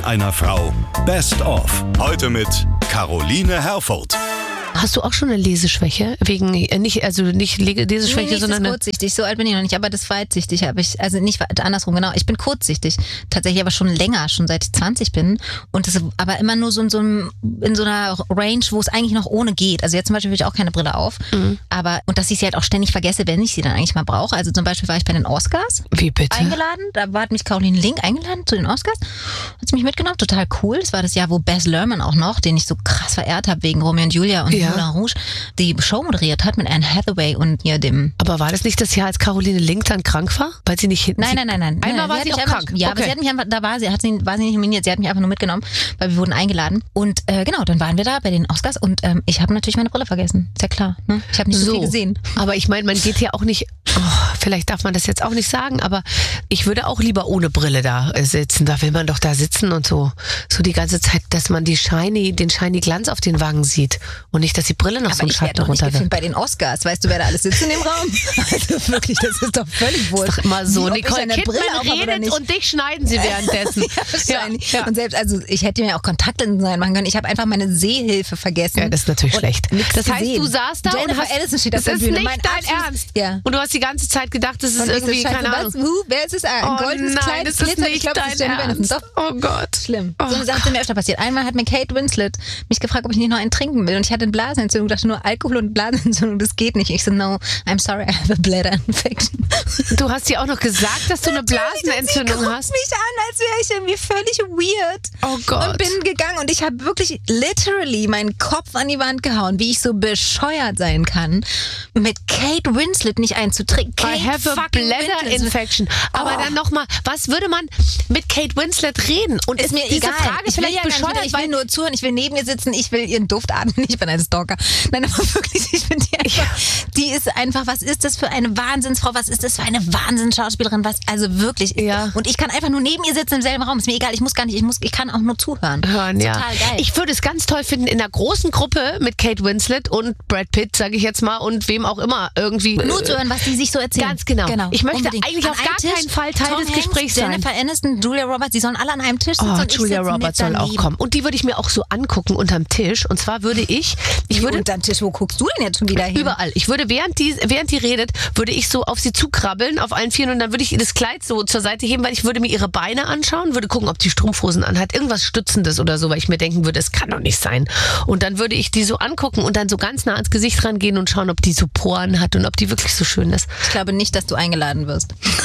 von einer Frau. Best of. Heute mit Caroline Herfurth. Hast du auch schon eine Leseschwäche? Nicht Leseschwäche, sondern kurzsichtig. So alt bin ich noch nicht, aber das weitsichtig habe ich. Also nicht andersrum, genau. Ich bin kurzsichtig. Tatsächlich aber schon länger, schon seit ich 20 bin. Und das aber immer nur so in so einer Range, wo es eigentlich noch ohne geht. Also jetzt zum Beispiel habe ich auch keine Brille auf. Und dass ich sie halt auch ständig vergesse, wenn ich sie dann eigentlich mal brauche. Also zum Beispiel war ich bei den Oscars. Wie bitte? Eingeladen. Da hat mich Caroline Link eingeladen zu den Oscars. Hat sie mich mitgenommen. Total cool. Das war das Jahr, wo Baz Luhrmann auch noch, den ich so krass verehrt habe wegen Romeo und Julia und Moulin Rouge, die Show moderiert hat mit Anne Hathaway und hier dem... Aber war das nicht das Jahr, als Caroline Link dann krank war? Weil sie nicht hinten... Nein. Einmal war sie auch krank. Ja, aber sie hat mich einfach, war sie nicht nominiert, sie hat mich einfach nur mitgenommen, weil wir wurden eingeladen. Und genau, dann waren wir da bei den Oscars und ich habe natürlich meine Brille vergessen. Ist ja klar. Ne? Ich habe nicht so viel gesehen. Aber ich meine, man geht ja auch nicht... vielleicht darf man das jetzt auch nicht sagen, aber ich würde auch lieber ohne Brille da sitzen. Da will man doch da sitzen und so die ganze Zeit, dass man den shiny Glanz auf den Wangen sieht und nicht, dass die Brille noch so einen Schatten runter wird. Bei den Oscars, weißt du, wer da alles sitzt in dem Raum? Also wirklich, das ist doch völlig wurscht. Das ist doch immer so. Nicole Kidman redet und dich schneiden sie währenddessen. Wahrscheinlich. Ja. Und selbst, also ich hätte mir auch Kontaktlinsen machen können. Ich habe einfach meine Sehhilfe vergessen. Ja, das ist natürlich schlecht. Das heißt, du saßt da Jennifer Aniston steht auf der das Bühne. ist nicht dein Ernst. Ja. Und du hast die ganze Zeit gedacht, das ist irgendwie, keine Ahnung. Wer ist es? Ein goldenes Kleid? Das ist nicht dein Ernst. Oh Gott. Schlimm. So eine Sache ist mir öfter passiert. Einmal hat mir Kate Winslet mich gefragt, ob ich nicht noch einen trinken will. Und ich hatte eine Blasenentzündung. Ich dachte nur, Alkohol und Blasenentzündung, das geht nicht. Ich so, no, I'm sorry, I have a bladder infection. Du hast dir auch noch gesagt, dass du eine Blasenentzündung hast? Sie guckt mich an, als wäre ich irgendwie völlig weird. Oh Gott. Und bin gegangen und ich habe wirklich literally meinen Kopf an die Wand gehauen, wie ich so bescheuert sein kann, mit Kate Winslet nicht einzutrinken. I have a bladder infection. Aber dann nochmal, was würde man mit Kate Winslet reden? Und ist mir diese egal. Frage Ich will vielleicht ja bescheuert, ich will nur zuhören, ich will neben ihr sitzen, ich will ihren Duft atmen, ich bin ein Stalker. Nein, aber wirklich, ich finde die einfach, die ist einfach, was ist das für eine Wahnsinnsfrau, was ist das für eine Wahnsinnsschauspielerin, also wirklich. Ja. Und ich kann einfach nur neben ihr sitzen im selben Raum, ist mir egal, ich kann auch nur zuhören. Total geil. Ich würde es ganz toll finden, in einer großen Gruppe mit Kate Winslet und Brad Pitt, sage ich jetzt mal, und wem auch immer irgendwie. Nur zu hören, was die sich so erzählen. Ganz genau. Ich möchte eigentlich auf gar keinen Fall Teil des Gesprächs sein. Jennifer Aniston, Julia Roberts, die sollen alle an einem Tisch sitzen. Oh, Julia Roberts soll auch kommen. Und die würde ich mir auch so angucken unterm Tisch. Und zwar würde ich würde unterm Tisch, wo guckst du denn jetzt schon wieder hin? Überall. Ich würde, während die redet, würde ich so auf sie zukrabbeln, auf allen Vieren, und dann würde ich ihr das Kleid so zur Seite heben, weil ich würde mir ihre Beine anschauen, würde gucken, ob die Strumpfhosen anhat, irgendwas Stützendes oder so, weil ich mir denken würde, es kann doch nicht sein. Und dann würde ich die so angucken und dann so ganz nah ans Gesicht rangehen und schauen, ob die so Poren hat und ob die wirklich so schön ist. Ich glaube nicht, dass du eingeladen wirst.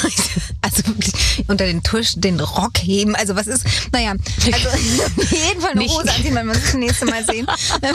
Also wirklich unter den Tisch den Rock heben. Also was ist, naja, also auf jeden Fall eine Hose anziehen, wenn wir uns das nächste Mal sehen.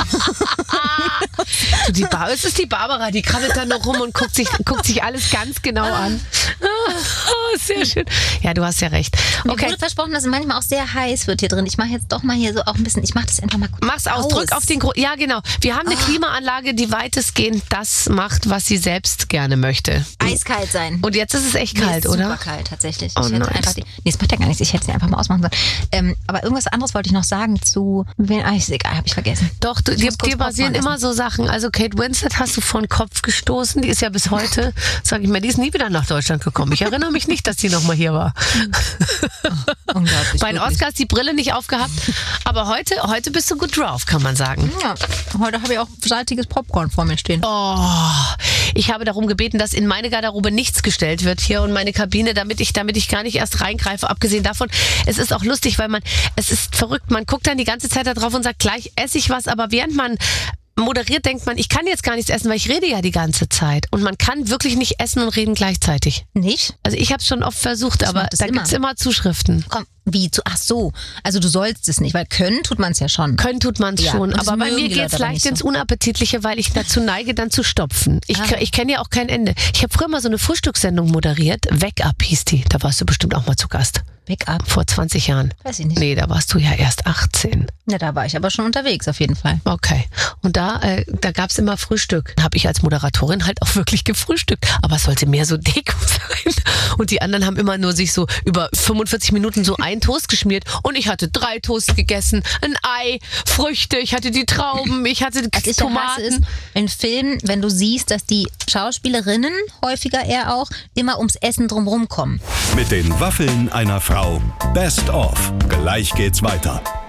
Es ist die Barbara, die krabbelt dann noch rum und guckt sich alles ganz genau an. Oh, sehr schön. Ja, du hast ja recht. Okay. Mir wurde versprochen, dass es manchmal auch sehr heiß wird hier drin. Ich mache jetzt doch mal hier so auch ein bisschen, ich mache das einfach mal kurz Mach's aus, drück auf den ja genau. Wir haben eine Klimaanlage, die weitestgehend das macht, was sie selbst gerne möchte. Eiskalt sein. Und jetzt ist es echt kalt, oder? Super kalt, tatsächlich. Oh, ich hätte einfach es macht ja gar nichts, ich hätte sie einfach mal ausmachen sollen. Aber irgendwas anderes wollte ich noch sagen zu, ist egal, habe ich vergessen. Doch, dir basieren immer so Sachen. Also Kate Winslet hast du vor den Kopf gestoßen, die ist ja bis heute, sage ich mir, die ist nie wieder nach Deutschland gekommen. Ich erinnere mich nicht, dass sie noch mal hier war. Bei den Oscars die Brille nicht aufgehabt, aber heute bist du gut drauf, kann man sagen. Ja, heute habe ich auch salziges Popcorn vor mir stehen. Oh, ich habe darum gebeten, dass in meine Garderobe nichts gestellt wird hier und meine Kabine, damit ich gar nicht erst reingreife. Abgesehen davon, es ist auch lustig, weil es ist verrückt, man guckt dann die ganze Zeit da drauf und sagt, gleich esse ich was, aber während man moderiert, denkt man, ich kann jetzt gar nichts essen, weil ich rede ja die ganze Zeit. Und man kann wirklich nicht essen und reden gleichzeitig. Nicht? Also ich habe es schon oft versucht, aber da gibt es immer Zuschriften. Komm, ach so. Also du sollst es nicht, weil können tut man es ja schon. Können tut man es schon, aber bei mir geht es leicht ins Unappetitliche, weil ich dazu neige, dann zu stopfen. Ich kenne ja auch kein Ende. Ich habe früher mal so eine Frühstückssendung moderiert, Wake Up hieß die. Da warst du bestimmt auch mal zu Gast. Wake Up? Vor 20 Jahren. Weiß ich nicht. Nee, da warst du ja erst 18. Ja, da war ich aber schon unterwegs, auf jeden Fall. Okay. Und da gab es immer Frühstück. Habe ich als Moderatorin halt auch wirklich gefrühstückt. Aber es sollte mehr so Deko sein. Und die anderen haben immer nur sich so über 45 Minuten so einen Toast geschmiert und ich hatte 3 Toasts gegessen, ein Ei, Früchte, ich hatte die Trauben, ich hatte Was Tomaten. ich hasse, ist in Filmen, wenn du siehst, dass die Schauspielerinnen, häufiger eher auch, immer ums Essen drumherum kommen. Mit den Waffeln einer Frau. Best of. Gleich geht's weiter.